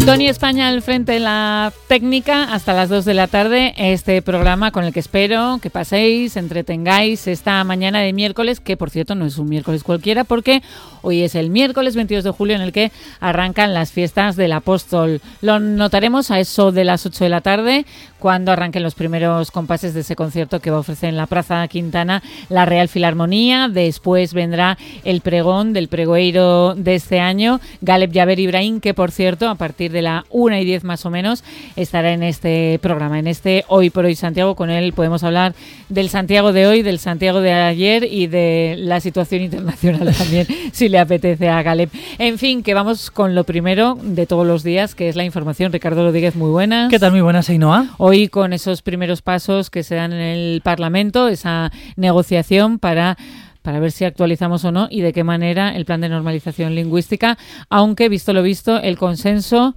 Toni España al frente de la técnica hasta las 2 de la tarde. Este programa con el que espero que paséis, entretengáis esta mañana de miércoles, que por cierto no es un miércoles cualquiera porque hoy es el miércoles 22 de julio en el que arrancan las fiestas del Apóstol. Lo notaremos a eso de las 8 de la tarde cuando arranquen los primeros compases de ese concierto que va a ofrecer en la Plaza Quintana la Real Filarmonía. Después vendrá el pregón del pregoeiro de este año, Galeb Yaber Ibrahim, que por cierto a partir de la 1:10 más o menos estará en este programa, en este Hoy por Hoy Santiago. Con él podemos hablar del Santiago de hoy, del Santiago de ayer y de la situación internacional también, si le apetece a Galeb. En fin, que vamos con lo primero de todos los días, que es la información. Ricardo Rodríguez, muy buenas. ¿Qué tal? Muy buenas, Ainhoa. Hoy con esos primeros pasos que se dan en el Parlamento, esa negociación para ver si actualizamos o no y de qué manera el plan de normalización lingüística, aunque visto lo visto, el consenso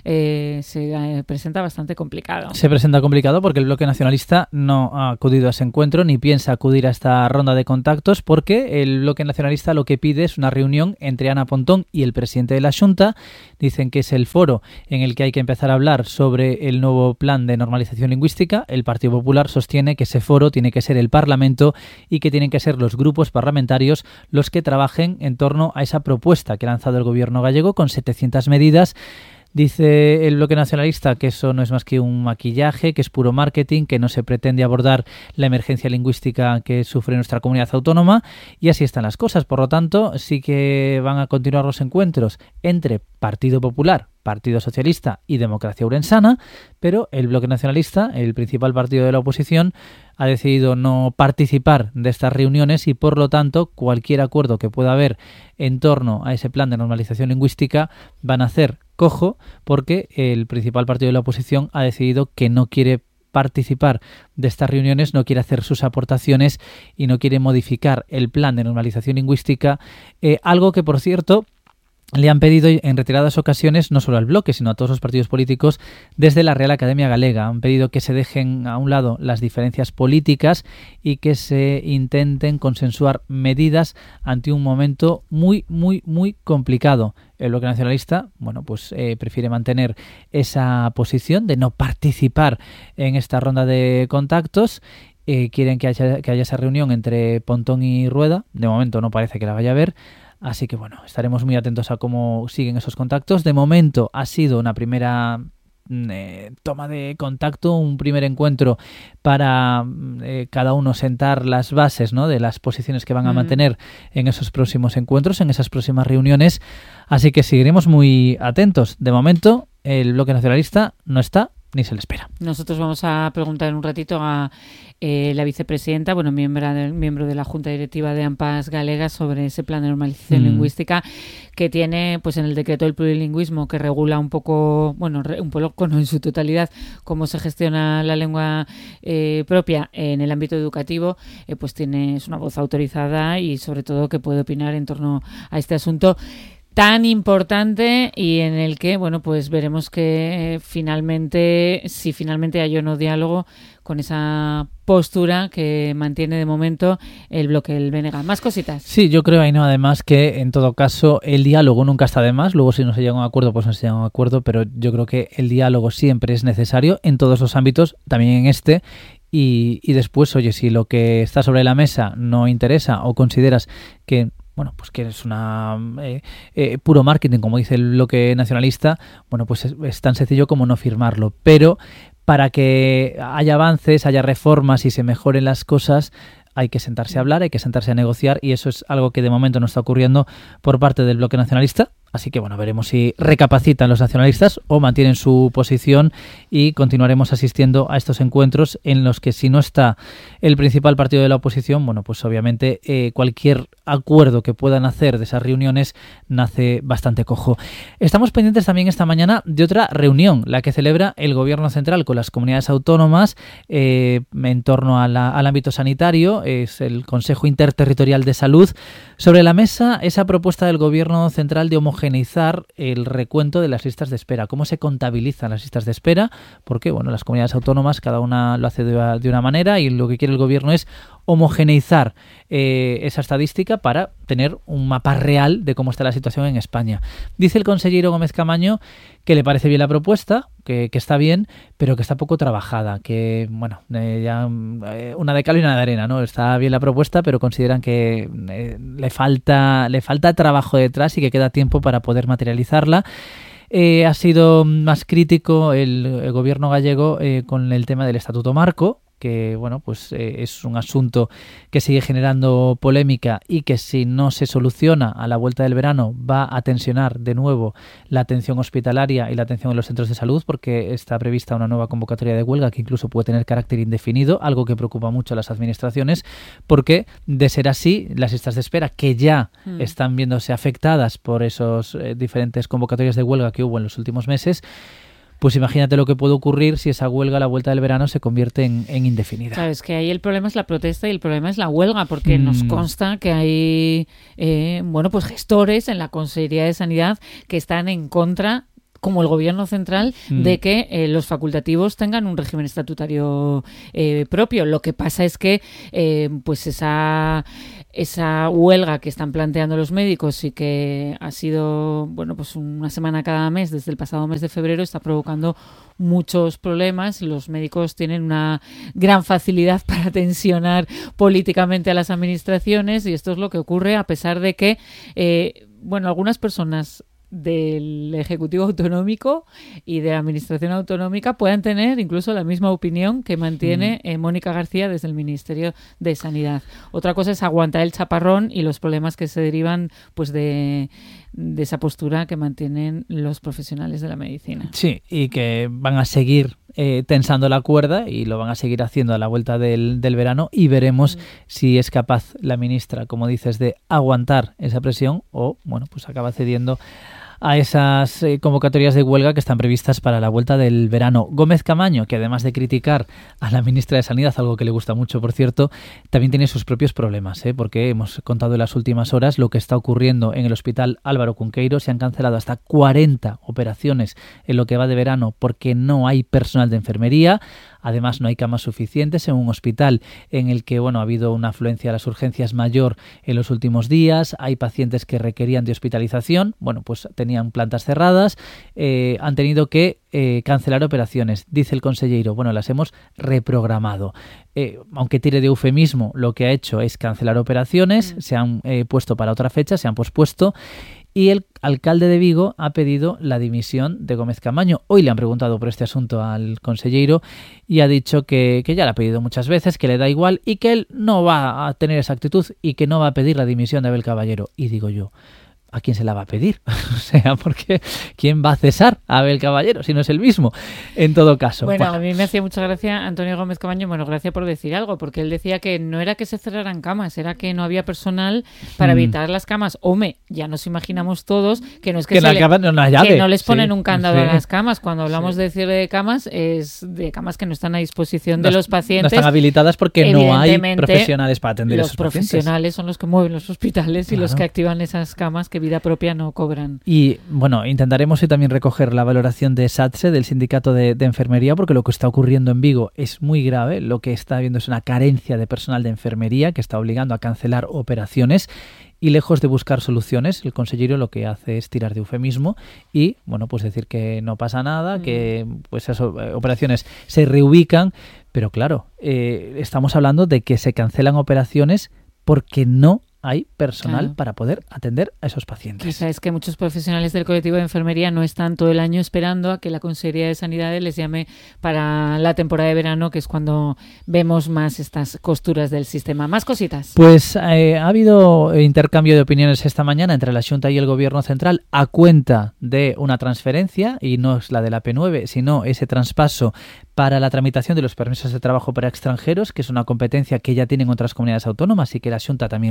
se presenta bastante complicado. Se presenta complicado porque el bloque nacionalista no ha acudido a ese encuentro ni piensa acudir a esta ronda de contactos, porque el bloque nacionalista lo que pide es una reunión entre Ana Pontón y el presidente de la Xunta. Dicen que es el foro en el que hay que empezar a hablar sobre el nuevo plan de normalización lingüística. El Partido Popular sostiene que ese foro tiene que ser el Parlamento y que tienen que ser los grupos parlamentarios los que trabajen en torno a esa propuesta que ha lanzado el gobierno gallego con 700 medidas. Dice el bloque nacionalista que eso no es más que un maquillaje, que es puro marketing, que no se pretende abordar la emergencia lingüística que sufre nuestra comunidad autónoma, y así están las cosas. Por lo tanto, sí que van a continuar los encuentros entre Partido Popular, Partido Socialista y Democracia Ourensana, pero el bloque nacionalista, el principal partido de la oposición, ha decidido no participar de estas reuniones y, por lo tanto, cualquier acuerdo que pueda haber en torno a ese plan de normalización lingüística van a hacer cojo, porque el principal partido de la oposición ha decidido que no quiere participar de estas reuniones, no quiere hacer sus aportaciones y no quiere modificar el plan de normalización lingüística, algo que, por cierto, le han pedido en reiteradas ocasiones no solo al bloque, sino a todos los partidos políticos desde la Real Academia Galega. Han pedido que se dejen a un lado las diferencias políticas y que se intenten consensuar medidas ante un momento muy, muy, muy complicado. El bloque nacionalista, prefiere mantener esa posición de no participar en esta ronda de contactos. Quieren que haya esa reunión entre Pontón y Rueda. De momento no parece que la vaya a haber. Así que estaremos muy atentos a cómo siguen esos contactos. De momento ha sido una primera toma de contacto, un primer encuentro para cada uno sentar las bases, ¿no?, de las posiciones que van a mantener en esos próximos encuentros, en esas próximas reuniones. Así que seguiremos muy atentos. De momento el bloque nacionalista no está ni se le espera. Nosotros vamos a preguntar en un ratito a la vicepresidenta, miembro de la Junta Directiva de AMPAS Galega, sobre ese plan de normalización lingüística que tiene pues en el decreto del plurilingüismo, que regula un poco no en su totalidad cómo se gestiona la lengua propia en el ámbito educativo. Es una voz autorizada y sobre todo que puede opinar en torno a este asunto tan importante y en el que, veremos que si finalmente hay o no diálogo con esa postura que mantiene de momento el bloque del BNG. ¿Más cositas? Sí, yo creo, Ainhoa, además que en todo caso el diálogo nunca está de más. Luego si no se llega a un acuerdo, pues no se llega a un acuerdo, pero yo creo que el diálogo siempre es necesario en todos los ámbitos, también en este. Y después, oye, si lo que está sobre la mesa no interesa o consideras que que es una puro marketing, como dice el bloque nacionalista, pues es tan sencillo como no firmarlo. Pero para que haya avances, haya reformas y se mejoren las cosas, hay que sentarse a hablar, hay que sentarse a negociar, y eso es algo que de momento no está ocurriendo por parte del bloque nacionalista. Así que veremos si recapacitan los nacionalistas o mantienen su posición, y continuaremos asistiendo a estos encuentros en los que, si no está el principal partido de la oposición, pues obviamente cualquier acuerdo que puedan hacer de esas reuniones nace bastante cojo. Estamos pendientes también esta mañana de otra reunión, la que celebra el Gobierno Central con las comunidades autónomas en torno al ámbito sanitario. Es el Consejo Interterritorial de Salud. Sobre la mesa esa propuesta del Gobierno Central de homogeneizar homogeneizar el recuento de las listas de espera, cómo se contabilizan las listas de espera, porque bueno, las comunidades autónomas cada una lo hace de una manera y lo que quiere el gobierno es homogeneizar esa estadística para tener un mapa real de cómo está la situación en España. Dice el consejero Gómez Camaño que le parece bien la propuesta, que está bien, pero que está poco trabajada, que bueno, ya una de cal y una de arena, ¿no? Está bien la propuesta, pero consideran que le falta trabajo detrás y que queda tiempo para poder materializarla. Ha sido más crítico el gobierno gallego con el tema del Estatuto Marco, que bueno, pues es un asunto que sigue generando polémica y que si no se soluciona a la vuelta del verano va a tensionar de nuevo la atención hospitalaria y la atención en los centros de salud, porque está prevista una nueva convocatoria de huelga que incluso puede tener carácter indefinido, algo que preocupa mucho a las administraciones, porque de ser así, las listas de espera que ya están viéndose afectadas por esos diferentes convocatorias de huelga que hubo en los últimos meses, pues imagínate lo que puede ocurrir si esa huelga a la vuelta del verano se convierte en indefinida. Claro, es que ahí el problema es la protesta y el problema es la huelga, porque nos consta que hay pues gestores en la Consejería de Sanidad que están en contra, como el gobierno central, de que los facultativos tengan un régimen estatutario propio. Lo que pasa es que pues esa huelga que están planteando los médicos y que ha sido pues una semana cada mes desde el pasado mes de febrero está provocando muchos problemas. Los médicos tienen una gran facilidad para tensionar políticamente a las administraciones y esto es lo que ocurre a pesar de que algunas personas del Ejecutivo Autonómico y de la Administración Autonómica puedan tener incluso la misma opinión que mantiene Mónica García desde el Ministerio de Sanidad. Otra cosa es aguantar el chaparrón y los problemas que se derivan pues de esa postura que mantienen los profesionales de la medicina. Sí, y que van a seguir tensando la cuerda y lo van a seguir haciendo a la vuelta del verano y veremos si es capaz la ministra, como dices, de aguantar esa presión o, pues acaba cediendo a esas convocatorias de huelga que están previstas para la vuelta del verano. Gómez Camaño, que además de criticar a la ministra de Sanidad, algo que le gusta mucho, por cierto, también tiene sus propios problemas, porque hemos contado en las últimas horas lo que está ocurriendo en el Hospital Álvaro Cunqueiro. Se han cancelado hasta 40 operaciones en lo que va de verano porque no hay personal de enfermería. Además, no hay camas suficientes en un hospital en el que ha habido una afluencia a las urgencias mayor en los últimos días. Hay pacientes que requerían de hospitalización. Pues tenían plantas cerradas. Han tenido que cancelar operaciones. Dice el consejero, las hemos reprogramado. Aunque tire de eufemismo, lo que ha hecho es cancelar operaciones. Se han puesto para otra fecha, se han pospuesto. Y el alcalde de Vigo ha pedido la dimisión de Gómez Camaño. Hoy le han preguntado por este asunto al consejero y ha dicho que ya le ha pedido muchas veces, que le da igual y que él no va a tener esa actitud y que no va a pedir la dimisión de Abel Caballero. Y digo yo, ¿a quién se la va a pedir? O sea, porque ¿quién va a cesar a Abel Caballero si no es el mismo? En todo caso. Bueno, a mí me hacía mucha gracia Antonio Gómez Camaño, gracias por decir algo, porque él decía que no era que se cerraran camas, era que no había personal para evitar las camas. Hombre, ya nos imaginamos todos que no es que no les ponen un candado a las camas. Cuando hablamos de cierre de camas, es de camas que no están a disposición de los pacientes. No están habilitadas porque no hay profesionales para atender a esos pacientes. Los profesionales son los que mueven los hospitales y los que activan esas camas que vida propia no cobran. Y intentaremos hoy también recoger la valoración de SATSE, del Sindicato de Enfermería, porque lo que está ocurriendo en Vigo es muy grave. Lo que está habiendo es una carencia de personal de enfermería que está obligando a cancelar operaciones y lejos de buscar soluciones, el consejero lo que hace es tirar de eufemismo y pues decir que no pasa nada, que esas operaciones se reubican, pero claro, estamos hablando de que se cancelan operaciones porque no hay personal para poder atender a esos pacientes. Quizá es que muchos profesionales del colectivo de enfermería no están todo el año esperando a que la Consejería de Sanidad les llame para la temporada de verano, que es cuando vemos más estas costuras del sistema. Más cositas. Pues ha habido intercambio de opiniones esta mañana entre la Xunta y el Gobierno Central a cuenta de una transferencia, y no es la de la P9, sino ese traspaso para la tramitación de los permisos de trabajo para extranjeros, que es una competencia que ya tienen otras comunidades autónomas y que la Xunta también reclama.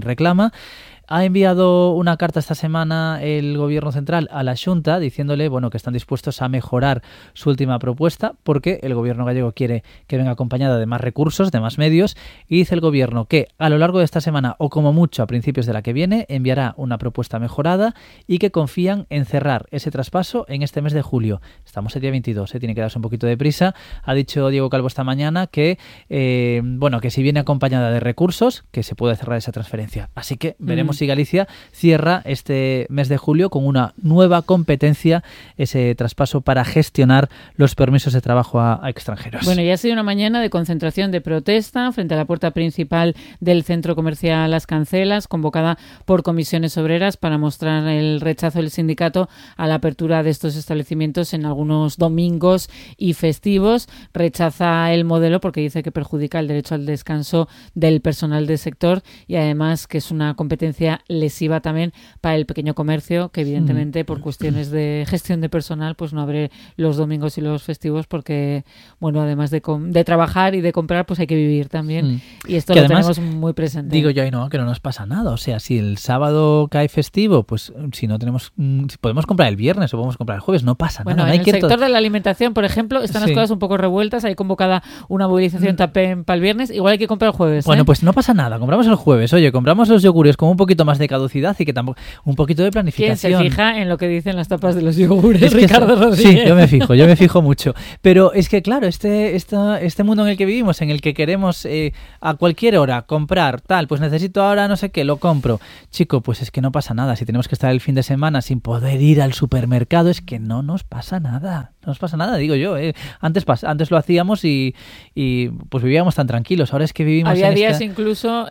tema. Ha enviado una carta esta semana el Gobierno central a la Xunta diciéndole que están dispuestos a mejorar su última propuesta porque el Gobierno gallego quiere que venga acompañada de más recursos, de más medios, y dice el Gobierno que a lo largo de esta semana o como mucho a principios de la que viene enviará una propuesta mejorada y que confían en cerrar ese traspaso en este mes de julio. Estamos el día 22, tiene que darse un poquito de prisa. Ha dicho Diego Calvo esta mañana que que si viene acompañada de recursos que se puede cerrar esa transferencia. Así que veremos si Galicia cierra este mes de julio con una nueva competencia ese traspaso para gestionar los permisos de trabajo a extranjeros. Bueno, ya ha sido una mañana de concentración de protesta frente a la puerta principal del centro comercial Las Cancelas, convocada por comisiones obreras para mostrar el rechazo del sindicato a la apertura de estos establecimientos en algunos domingos y festivos. Rechaza el modelo porque dice que perjudica el derecho al descanso del personal del sector y además que es una competencia lesiva también para el pequeño comercio, que evidentemente por cuestiones de gestión de personal pues no abre los domingos y los festivos porque, además de trabajar y de comprar, pues hay que vivir también. Y esto que lo además, tenemos muy presente. Digo yo, que no nos pasa nada. O sea, si el sábado cae festivo, pues si no tenemos, si podemos comprar el viernes o podemos comprar el jueves, no pasa nada. En el sector de la alimentación, por ejemplo, están las cosas un poco revueltas. Hay convocada una movilización también para el viernes. Igual hay que comprar el jueves. Bueno, pues no pasa nada. Compramos el jueves. Oye, compramos los yogures con un poquito más de caducidad y que tampoco un poquito de planificación. ¿Quién se fija en lo que dicen las tapas de los yogures, Ricardo Rodríguez? Sí, yo me fijo mucho. Pero es que claro, este mundo en el que vivimos, en el que queremos a cualquier hora comprar tal, pues necesito ahora no sé qué, lo compro. Chico, pues es que no pasa nada. Si tenemos que estar el fin de semana sin poder ir al supermercado, es que no nos pasa nada. No nos pasa nada, digo yo. Antes lo hacíamos y pues vivíamos tan tranquilos. Ahora es que vivimos había días incluso,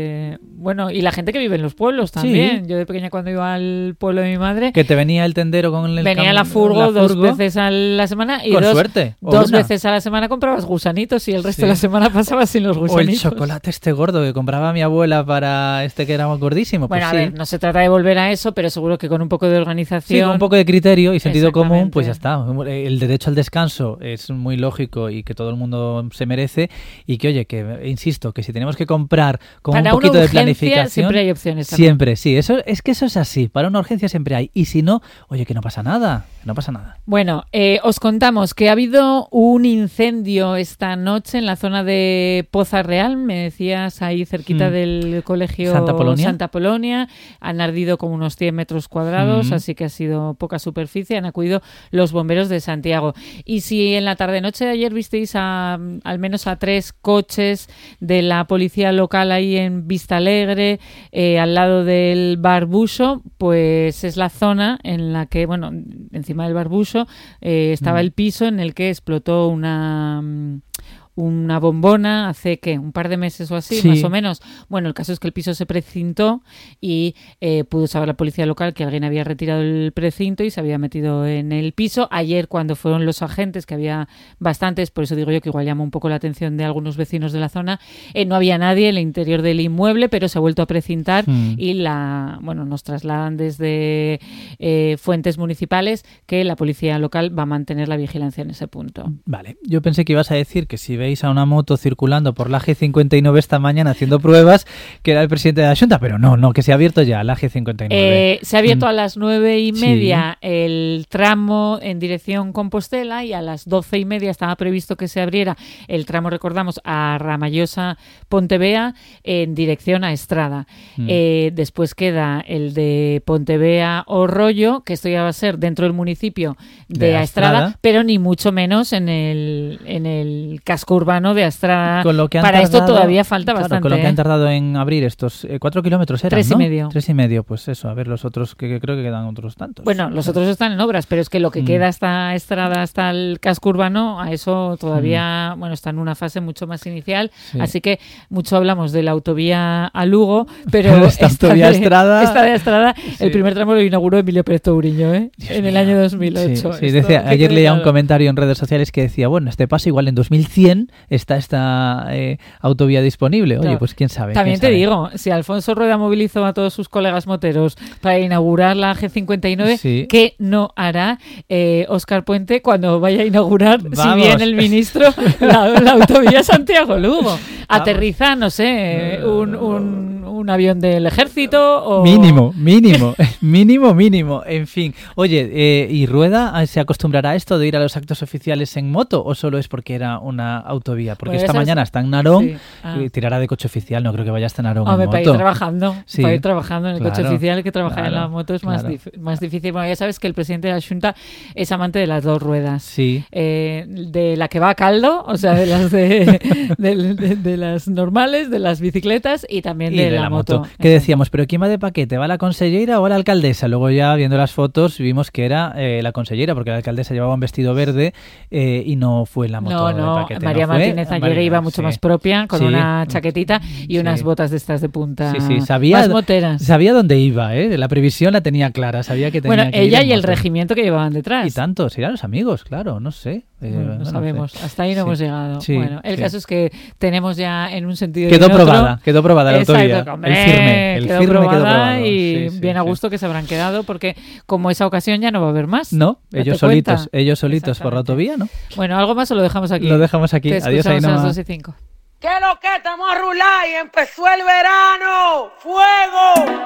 y la gente que vive en los pueblos también. Sí. Yo de pequeña cuando iba al pueblo de mi madre... Que te venía el tendero con el venía la furgo 2 veces a la semana y con suerte. Dos veces a la semana comprabas gusanitos y el resto de la semana pasabas sin los gusanitos. O el chocolate gordo que compraba mi abuela para que era más gordísimo. Pues a ver, no se trata de volver a eso, pero seguro que con un poco de organización... Sí, con un poco de criterio y sentido común, pues ya está. El derecho al descanso es muy lógico y que todo el mundo se merece y que, oye, que insisto, que si tenemos que comprar con para un poquito de planificación... siempre hay opciones también. Siempre, sí. Eso es así. Para una urgencia siempre hay. Y si no, oye, que no pasa nada. No pasa nada. Bueno, os contamos que ha habido un incendio esta noche en la zona de Poza Real. Me decías ahí cerquita del colegio Santa Polonia. Han ardido como unos 100 metros cuadrados, así que ha sido poca superficie. Han acudido los bomberos de Santiago. Y si en la tarde-noche de ayer visteis al menos a 3 coches de la policía local ahí en Vistalegre, al lado del Barbuso, pues es la zona en la que, encima del Barbuso estaba el piso en el que explotó una bombona hace, un par de meses o así, más o menos. Bueno, el caso es que el piso se precintó y pudo saber la policía local que alguien había retirado el precinto y se había metido en el piso. Ayer, cuando fueron los agentes, que había bastantes, por eso digo yo que igual llama un poco la atención de algunos vecinos de la zona, no había nadie en el interior del inmueble, pero se ha vuelto a precintar y nos trasladan desde fuentes municipales que la policía local va a mantener la vigilancia en ese punto. Vale, yo pensé que ibas a decir que si veis a una moto circulando por la G59 esta mañana haciendo pruebas, que era el presidente de la Xunta, pero no, que se ha abierto ya la G59. Se ha abierto a las 9:30 el tramo en dirección Compostela y a las 12:30 estaba previsto que se abriera el tramo, recordamos, a Ramallosa Pontevea en dirección a Estrada. Después queda el de Pontevea o Rollo, que esto ya va a ser dentro del municipio de Estrada, pero ni mucho menos en el casco urbano de Estrada. Para esto todavía falta bastante. Con lo que han tardado en abrir estos 4 kilómetros eran, 3,5. 3,5, pues eso, a ver los otros que creo que quedan otros tantos. Bueno, los otros están en obras, pero es que lo que queda hasta Estrada, hasta el casco urbano, a eso todavía, está en una fase mucho más inicial, así que mucho hablamos de la autovía a Lugo, pero esta de Estrada, el primer tramo lo inauguró Emilio Pérez Touriño, en el año 2008. Sí, decía, ayer leía un comentario en redes sociales que decía, este paso igual en 2100 está esta autovía disponible. Oye, pues quién sabe. También te digo, si Alfonso Rueda movilizó a todos sus colegas moteros para inaugurar la G59, ¿qué no hará Óscar Puente cuando vaya a inaugurar, si bien el ministro, la autovía Santiago-Lugo? Aterriza, no sé, un un avión del ejército o... Mínimo. En fin. Oye, ¿y Rueda se acostumbrará a esto de ir a los actos oficiales en moto o solo es porque era una autovía? Porque Pues esta mañana está en Narón sí. y tirará de coche oficial. No creo que vaya hasta Narón Hombre, en para moto. ir trabajando. Sí, para ir trabajando en el coche oficial, que trabajar en la moto es más difícil. Bueno, ya sabes que el presidente de la Xunta es amante de las dos ruedas. Sí. De la que va a caldo, o sea, de las de las normales, de las bicicletas y también de la moto. ¿Qué decíamos? ¿Pero quién va de paquete? ¿Va la consellera o la alcaldesa? Luego ya viendo las fotos vimos que era la consellera, porque la alcaldesa llevaba un vestido verde y no fue la moto de paquete. María Martínez ayer iba mucho más propia, con una chaquetita y unas botas de estas de punta. Sí, sabía, más moteras. Sabía dónde iba, la previsión la tenía clara, sabía que tenía que ir ella en y el moto. regimiento que llevaban detrás. Y tanto, serían los amigos, claro, no sé. No sabemos, sé. hasta ahí no hemos llegado. Sí, bueno, el caso es que tenemos ya en un sentido quedó y en otro, probada la autovía. El firme quedó probado y sí, bien a gusto que se habrán quedado porque como esa ocasión ya no va a haber más. No, ellos solitos por la autovía, ¿no? Bueno, ¿algo más o lo dejamos aquí? Lo dejamos aquí. Te Adiós, escuchamos Ainhoa. a las 2:05. ¿Qué lo que estamos a rular y empezó el verano? ¡Fuego!